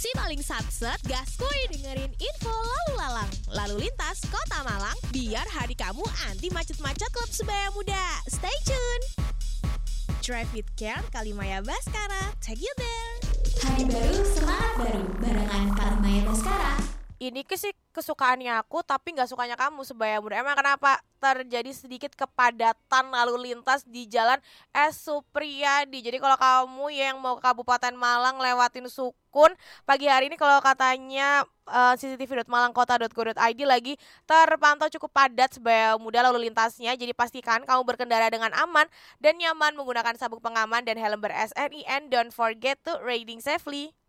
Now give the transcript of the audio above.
Si paling satset, gaskuy dengerin info lalu lalang, lalu lintas kota Malang, biar hari kamu anti macet-macet klub sebaya muda. Stay tune. Drive with care, Kalimaya Baskara, take you there. Hari baru, semangat baru, barengan Kalimaya Baskara. Ini sih kesukaannya aku, tapi gak sukanya kamu sebaya muda. Emang kenapa? Terjadi sedikit kepadatan lalu lintas di jalan S. Supriyadi. Jadi kalau kamu yang mau ke Kabupaten Malang lewatin Sukun, pagi hari ini kalau katanya cctv.malangkota.go.id lagi terpantau cukup padat sebaya muda lalu lintasnya. Jadi pastikan kamu berkendara dengan aman dan nyaman menggunakan sabuk pengaman dan helm ber-SNI, and don't forget to riding safely.